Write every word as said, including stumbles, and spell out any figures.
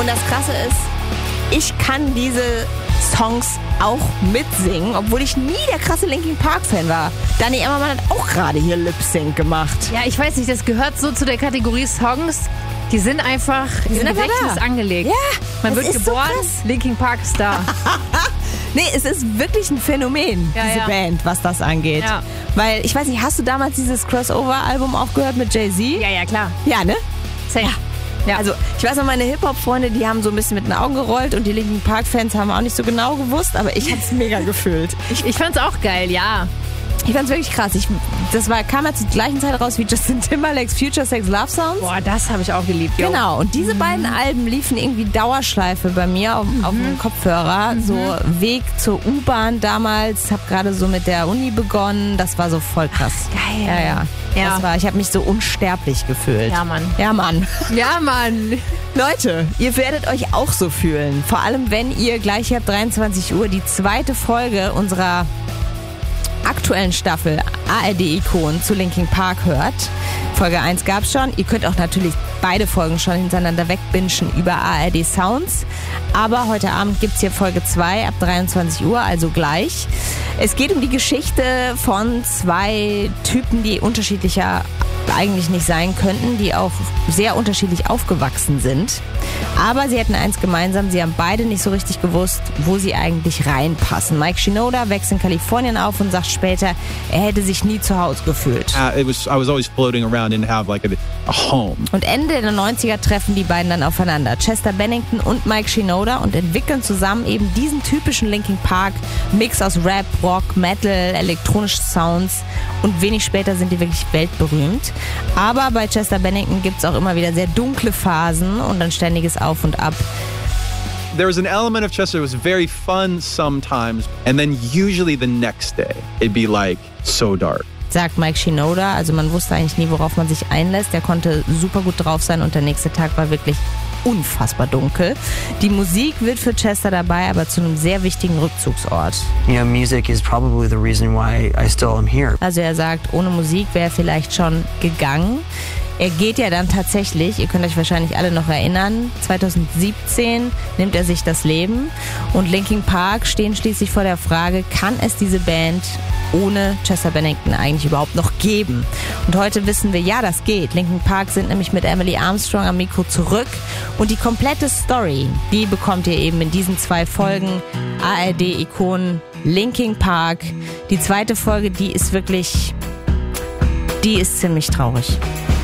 Und das Krasse ist, ich kann diese Songs auch mitsingen, obwohl ich nie der krasse Linkin Park-Fan war. Dani Emmermann hat auch gerade hier Lip-Sync gemacht. Ja, ich weiß nicht, das gehört so zu der Kategorie Songs. Die sind einfach Die sind im einfach Gedächtnis da. angelegt. Ja, Man das wird ist so geboren, krass. Linkin Park ist da. Nee, es ist wirklich ein Phänomen, Ja, diese ja. Band, was das angeht. Ja. Weil, ich weiß nicht, hast du damals dieses Crossover-Album auch gehört mit Jay-Z? Ja, ja, klar. Ja, ne? Safe. Ja. Also, ich weiß noch, meine Hip-Hop-Freunde, die haben so ein bisschen mit den Augen gerollt und die Linkin Park-Fans haben auch nicht so genau gewusst, aber ich hab's mega gefühlt. ich, ich fand's auch geil, ja. Ich fand's wirklich krass. Ich, das war, kam ja zur gleichen Zeit raus wie Justin Timberlakes Future Sex Love Sounds. Boah, das habe ich auch geliebt. Jo. Genau, und diese beiden Alben liefen irgendwie Dauerschleife bei mir auf, auf dem Kopfhörer. So Weg zur U-Bahn damals, hab gerade so mit der Uni begonnen. Das war so voll krass. Geil. Ja, ja. Ja. Das war, ich habe mich so unsterblich gefühlt. Ja, Mann. Ja, Mann. Ja, Mann. Leute, ihr werdet euch auch so fühlen. Vor allem, wenn ihr gleich ab dreiundzwanzig Uhr die zweite Folge unserer aktuellen Staffel A R D-Ikonen zu Linkin Park hört. Folge eins gab's schon. Ihr könnt auch natürlich beide Folgen schon hintereinander wegbingen über A R D Sounds. Aber heute Abend gibt's hier Folge zwei ab dreiundzwanzig Uhr, also gleich. Es geht um die Geschichte von zwei Typen, die unterschiedlicher eigentlich nicht sein könnten, die auch sehr unterschiedlich aufgewachsen sind. Aber sie hätten eins gemeinsam, sie haben beide nicht so richtig gewusst, wo sie eigentlich reinpassen. Mike Shinoda wächst in Kalifornien auf und sagt später, er hätte sich nie zu Hause gefühlt. Uh, it was I was always floating around, didn't have like a, a home. Und Ende der neunziger treffen die beiden dann aufeinander, Chester Bennington und Mike Shinoda, und entwickeln zusammen eben diesen typischen Linkin Park Mix aus Rap, Rock, Metal, elektronischen Sounds, und wenig später sind die wirklich weltberühmt. Aber bei Chester Bennington gibt's auch immer wieder sehr dunkle Phasen und ein ständiges Auf und Ab. There was an element of Chester that was very fun sometimes, and then usually the next day it'd be like so dark. Sagt Mike Shinoda, also man wusste eigentlich nie, worauf man sich einlässt. Der konnte super gut drauf sein und der nächste Tag war wirklich unfassbar dunkel. Die Musik wird für Chester dabei aber zu einem sehr wichtigen Rückzugsort. You know, music is probably the reason why I still am here. Also er sagt, ohne Musik wäre er vielleicht schon gegangen. Er geht ja dann tatsächlich, ihr könnt euch wahrscheinlich alle noch erinnern, zwanzig siebzehn nimmt er sich das Leben und Linkin Park stehen schließlich vor der Frage, kann es diese Band ohne Chester Bennington eigentlich überhaupt noch geben? Und heute wissen wir, ja, das geht. Linkin Park sind nämlich mit Emily Armstrong am Mikro zurück und die komplette Story, die bekommt ihr eben in diesen zwei Folgen A R D-Ikonen Linkin Park. Die zweite Folge, die ist wirklich, die ist ziemlich traurig.